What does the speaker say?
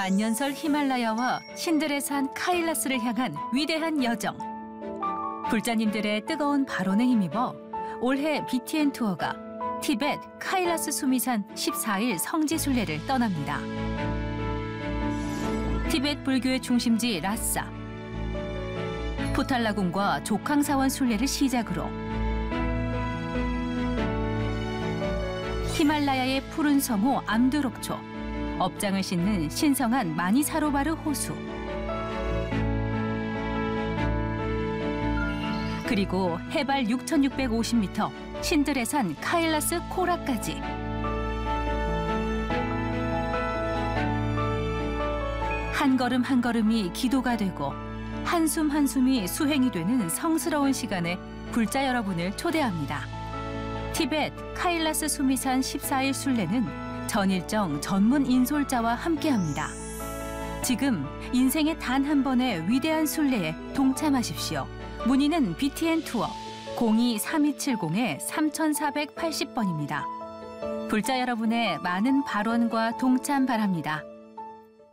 만년설 히말라야와 신들의 산 카일라스를 향한 위대한 여정. 불자님들의 뜨거운 발언에 힘입어 올해 BTN 투어가 티벳 카일라스 수미산 14일 성지 순례를 떠납니다. 티벳 불교의 중심지 라싸. 포탈라군과 조캉사원 순례를 시작으로 히말라야의 푸른 성호 암두록초, 업장을 싣는 신성한 마니사로바르 호수, 그리고 해발 6,650m 신들의 산 카일라스 코라까지. 한 걸음 한 걸음이 기도가 되고 한숨 한숨이 수행이 되는 성스러운 시간에 불자 여러분을 초대합니다. 티벳 카일라스 수미산 14일 순례는 전 일정 전문 인솔자와 함께합니다. 지금 인생의 단 한 번의 위대한 순례에 동참하십시오. 문의는 BTN 투어 02-3270-3480번입니다. 불자 여러분의 많은 발언과 동참 바랍니다.